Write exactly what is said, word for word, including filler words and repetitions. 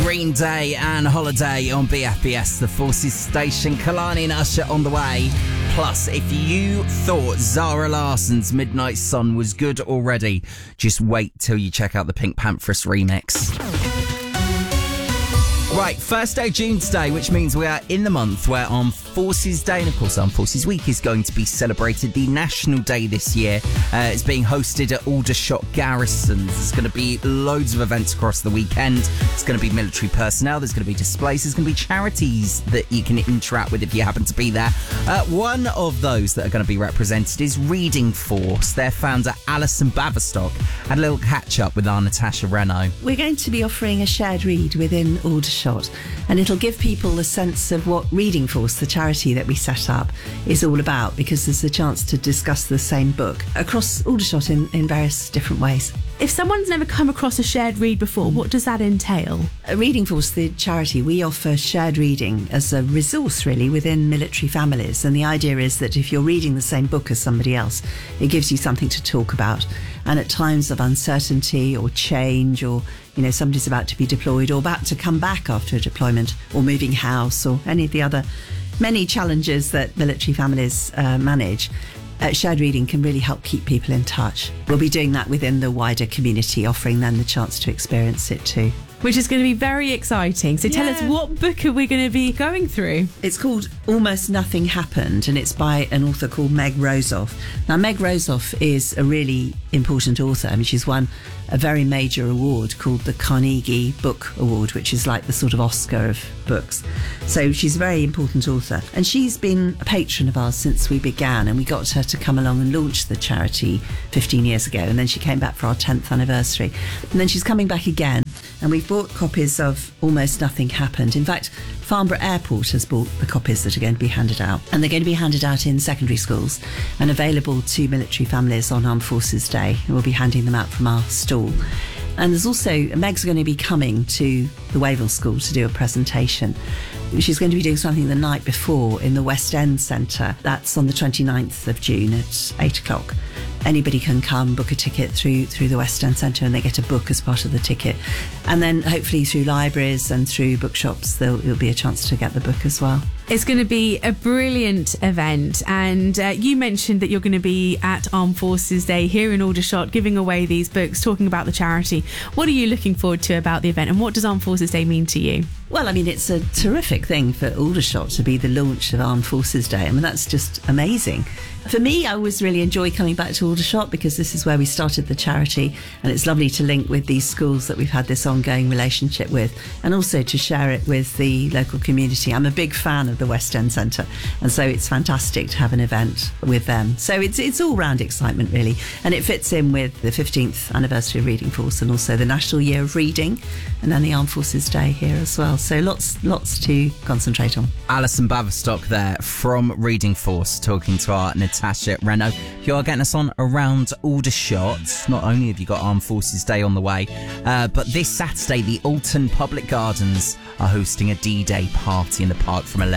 Green Day and Holiday on B F B S, the Forces station. Kalani and Usher on the way. Plus, if you thought Zara Larsson's Midnight Sun was good already, just wait till you check out the Pink Panthers remix. Right, first day June today, which means we are in the month where Armed Forces Day, and of course Armed Forces Week, is going to be celebrated. The National Day this year uh, is being hosted at Aldershot Garrisons. There's going to be loads of events across the weekend. There's going to be military personnel, there's going to be displays, there's going to be charities that you can interact with if you happen to be there. Uh, one of those that are going to be represented is Reading Force. Their founder, Alison Baverstock, had a little catch-up with our Natasha Renault. We're going to be offering a shared read within Aldershot, and it'll give people a sense of what Reading Force, the charity that we set up, is all about, because there's a chance to discuss the same book across Aldershot in, in various different ways. If someone's never come across a shared read before, what does that entail? At Reading Force, the charity, we offer shared reading as a resource, really, within military families. And the idea is that if you're reading the same book as somebody else, it gives you something to talk about. And at times of uncertainty or change, or, you know, somebody's about to be deployed or about to come back after a deployment, or moving house, or any of the other many challenges that military families uh, manage, Uh, shared reading can really help keep people in touch. We'll be doing that within the wider community, offering them the chance to experience it too. Which is going to be very exciting. So tell Yeah. us, what book are we going to be going through? It's called Almost Nothing Happened, and it's by an author called Meg Rosoff. Now, Meg Rosoff is a really important author. I mean, she's won a very major award called the Carnegie Book Award, which is like the sort of Oscar of books. So she's a very important author. And she's been a patron of ours since we began, and we got her to come along and launch the charity fifteen years ago. And then she came back for our tenth anniversary. And then she's coming back again. And we've bought copies of Almost Nothing Happened. In fact, Farnborough Airport has bought the copies that are going to be handed out. And they're going to be handed out in secondary schools and available to military families on Armed Forces Day. And we'll be handing them out from our stall. And there's also, Meg's going to be coming to the Wavell School to do a presentation. She's going to be doing something the night before in the West End Centre. That's on the twenty-ninth of June at eight o'clock. Anybody can come, book a ticket through through the West End Centre, and they get a book as part of the ticket. And then hopefully through libraries and through bookshops, there'll, there'll be a chance to get the book as well. It's going to be a brilliant event, and uh, you mentioned that you're going to be at Armed Forces Day here in Aldershot, giving away these books, talking about the charity. What are you looking forward to about the event, and what does Armed Forces Day mean to you? Well, I mean, it's a terrific thing for Aldershot to be the launch of Armed Forces Day. I mean, that's just amazing. For me, I always really enjoy coming back to Aldershot because this is where we started the charity, and it's lovely to link with these schools that we've had this ongoing relationship with, and also to share it with the local community. I'm a big fan of the West End Centre, and so it's fantastic to have an event with them. So it's it's all round excitement, really, and it fits in with the fifteenth anniversary of Reading Force, and also the National Year of Reading, and then the Armed Forces Day here as well. So lots lots to concentrate on. Alison Baverstock there from Reading Force, talking to our Natasha Renault. You are getting us on around Aldershot. Not only have you got Armed Forces Day on the way, uh, but this Saturday the Alton Public Gardens are hosting a D-Day party in the park from eleven.